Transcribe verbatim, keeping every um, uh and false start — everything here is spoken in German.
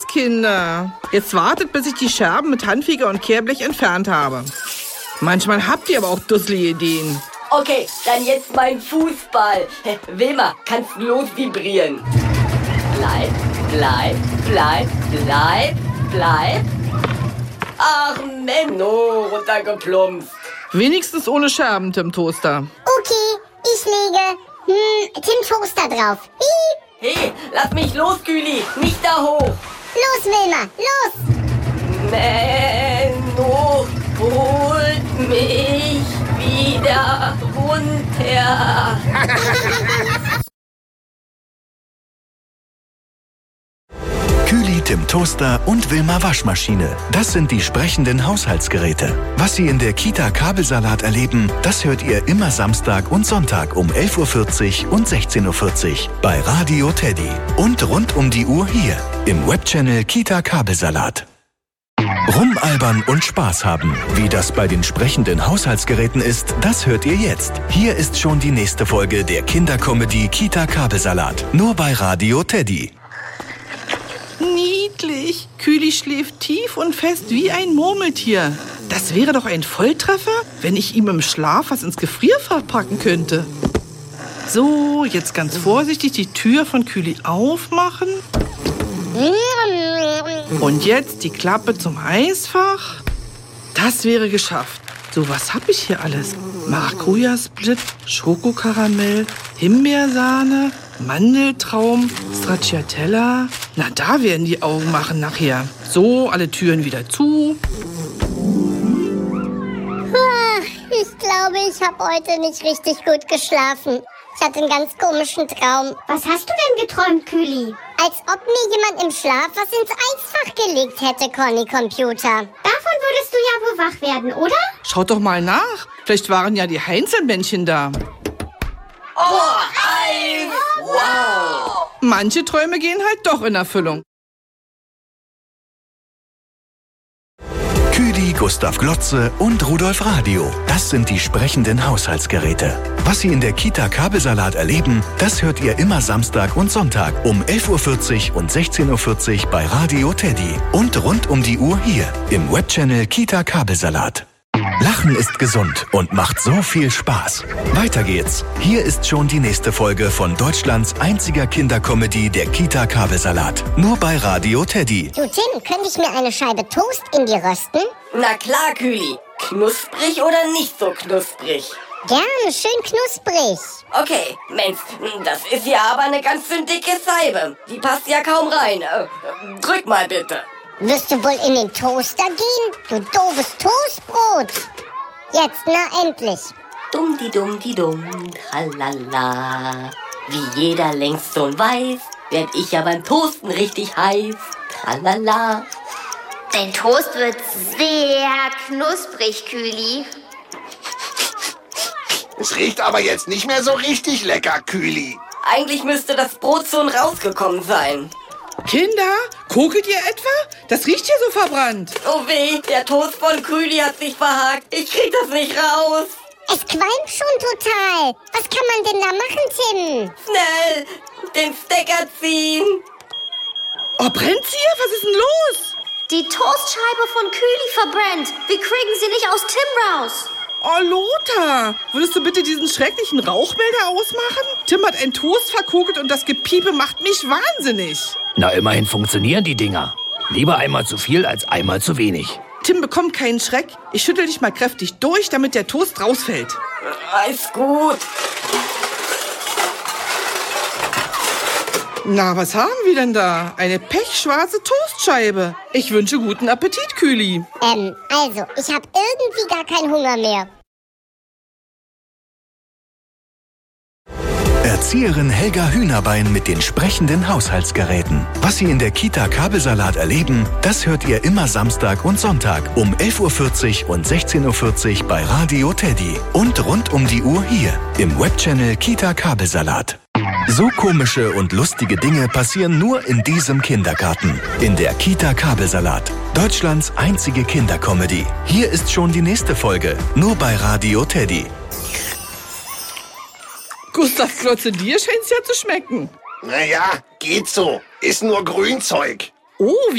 Kinder. Jetzt wartet, bis ich die Scherben mit Handfeger und Kehrblech entfernt habe. Manchmal habt ihr aber auch dusselige Ideen. Okay, dann jetzt mein Fußball. Wilma, kannst du los vibrieren? Bleib, bleib, bleib, bleib, bleib. Ach, Menno, runtergeplumpst. Wenigstens ohne Scherben, Tim Toaster. Okay, ich lege hm, Tim Toaster drauf. Piep. Hey, lass mich los, Küli, nicht da hoch. Los, Wilma, los. Menno, holt mich wieder runter. Küli, Tim Toaster und Wilma Waschmaschine. Das sind die sprechenden Haushaltsgeräte. Was Sie in der Kita Kabelsalat erleben, das hört ihr immer Samstag und Sonntag um elf Uhr vierzig und sechzehn Uhr vierzig bei Radio Teddy. Und rund um die Uhr hier im Webchannel Kita Kabelsalat. Rumalbern und Spaß haben. Wie das bei den sprechenden Haushaltsgeräten ist, das hört ihr jetzt. Hier ist schon die nächste Folge der Kindercomedy Kita Kabelsalat. Nur bei Radio Teddy. Niedlich. Küli schläft tief und fest wie ein Murmeltier. Das wäre doch ein Volltreffer, wenn ich ihm im Schlaf was ins Gefrierfach packen könnte. So, jetzt ganz vorsichtig die Tür von Küli aufmachen. Und jetzt die Klappe zum Eisfach. Das wäre geschafft. So, was habe ich hier alles? Maracuja-Split, Schokokaramell, Himbeersahne, Mandeltraum, Stracciatella. Na, da werden die Augen machen nachher. So, alle Türen wieder zu. Ach, ich glaube, ich habe heute nicht richtig gut geschlafen. Ich hatte einen ganz komischen Traum. Was hast du denn geträumt, Küli? Als ob mir jemand im Schlaf was ins Eisfach gelegt hätte, Conny Computer. Davon würdest du ja wohl wach werden, oder? Schaut doch mal nach. Vielleicht waren ja die Heinzelmännchen da. Oh, Eis! Wow! Manche Träume gehen halt doch in Erfüllung. Küli, Gustav Glotze und Rudolf Radio. Das sind die sprechenden Haushaltsgeräte. Was Sie in der Kita Kabelsalat erleben, das hört ihr immer Samstag und Sonntag um elf Uhr vierzig und sechzehn Uhr vierzig bei Radio Teddy. Und rund um die Uhr hier im Webchannel Kita Kabelsalat. Lachen ist gesund und macht so viel Spaß. Weiter geht's. Hier ist schon die nächste Folge von Deutschlands einziger Kindercomedy, der Kita Kabelsalat. Nur bei Radio Teddy. Du, Tim, könnte ich mir eine Scheibe Toast in die rösten? Na klar, Küli. Knusprig oder nicht so knusprig? Gerne, schön knusprig. Okay, Mensch, das ist ja aber eine ganz schön dicke Scheibe. Die passt ja kaum rein. Äh, drück mal bitte. Wirst du wohl in den Toaster gehen, du doofes Toastbrot? Jetzt, na endlich. Dumm-di-dumm-di-dumm, tralala. Wie jeder längst schon weiß, werd ich ja beim Toasten richtig heiß. Tralala. Dein Toast wird sehr knusprig, Küli. Es riecht aber jetzt nicht mehr so richtig lecker, Küli. Eigentlich müsste das Brot schon rausgekommen sein. Kinder, kokelt ihr etwa? Das riecht hier so verbrannt. Oh weh, der Toast von Küli hat sich verhakt. Ich krieg das nicht raus. Es qualmt schon total. Was kann man denn da machen, Tim? Schnell, den Stecker ziehen. Oh, brennt's hier? Was ist denn los? Die Toastscheibe von Küli verbrennt. Wir kriegen sie nicht aus Tim raus. Oh, Lothar, würdest du bitte diesen schrecklichen Rauchmelder ausmachen? Tim hat einen Toast verkokelt und das Gepiepe macht mich wahnsinnig. Na, immerhin funktionieren die Dinger. Lieber einmal zu viel als einmal zu wenig. Tim bekommt keinen Schreck. Ich schüttel dich mal kräftig durch, damit der Toast rausfällt. Ist gut. Na, was haben wir denn da? Eine pechschwarze Toastscheibe. Ich wünsche guten Appetit, Küli. Ähm, also, ich habe irgendwie gar keinen Hunger mehr. Erzieherin Helga Hühnerbein mit den sprechenden Haushaltsgeräten. Was Sie in der Kita Kabelsalat erleben, das hört ihr immer Samstag und Sonntag um elf Uhr vierzig und sechzehn Uhr vierzig bei Radio Teddy. Und rund um die Uhr hier im Webchannel Kita Kabelsalat. So komische und lustige Dinge passieren nur in diesem Kindergarten. In der Kita Kabelsalat. Deutschlands einzige Kindercomedy. Hier ist schon die nächste Folge. Nur bei Radio Teddy. Gustav Klotze, dir scheint's ja zu schmecken. Naja, geht so. Ist nur Grünzeug. Oh,